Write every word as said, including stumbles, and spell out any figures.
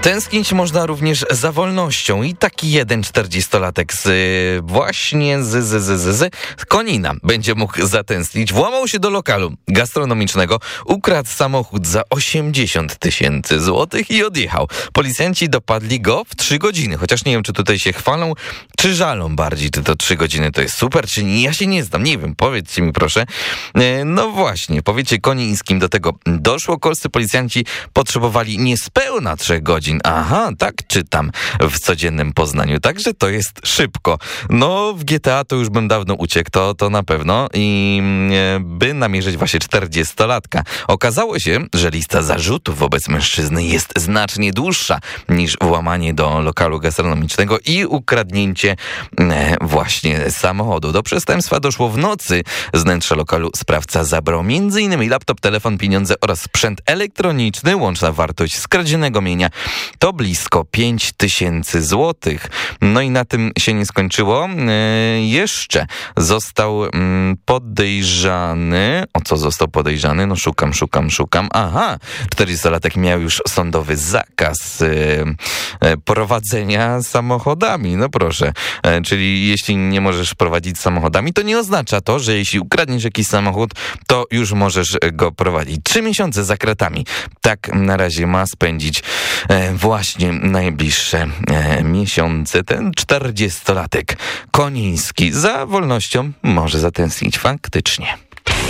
Tęsknić można również za wolnością i taki jeden czterdziestolatek z właśnie z, z, z, z, z Konina będzie mógł zatęsknić. Włamał się do lokalu gastronomicznego, ukradł samochód za osiemdziesiąt tysięcy złotych i odjechał. Policjanci dopadli go w trzy godziny, chociaż nie wiem, czy tutaj się chwalą, czy żalą bardziej, czy to trzy godziny to jest super, czy nie. Ja się nie znam, nie wiem, powiedzcie mi proszę. No właśnie, powiecie Konińskim do tego doszło. Polscy policjanci potrzebowali niespełna trzech godzin. Aha, tak czytam w codziennym Poznaniu. Także to jest szybko. No, w G T A to już bym dawno uciekł, to, to na pewno. I e, by namierzyć właśnie czterdziestolatka. Okazało się, że lista zarzutów wobec mężczyzny jest znacznie dłuższa niż włamanie do lokalu gastronomicznego i ukradnięcie e, właśnie samochodu. Do przestępstwa doszło w nocy. Z wnętrza lokalu sprawca zabrał między innymi laptop, telefon, pieniądze oraz sprzęt elektroniczny. Łączna wartość skradzionego mienia to blisko pięć tysięcy złotych. No i na tym się nie skończyło. Yy, jeszcze został yy, podejrzany. O co został podejrzany? No szukam, szukam, szukam. Aha, czterdziestolatek miał już sądowy zakaz yy, yy, prowadzenia samochodami. No proszę. Yy, czyli jeśli nie możesz prowadzić samochodami, to nie oznacza to, że jeśli ukradniesz jakiś samochód, to już możesz go prowadzić. Trzy miesiące za kratami. Tak na razie ma spędzić e, właśnie najbliższe e, miesiące ten czterdziestolatek Koniński. Za wolnością może zatęsknić faktycznie.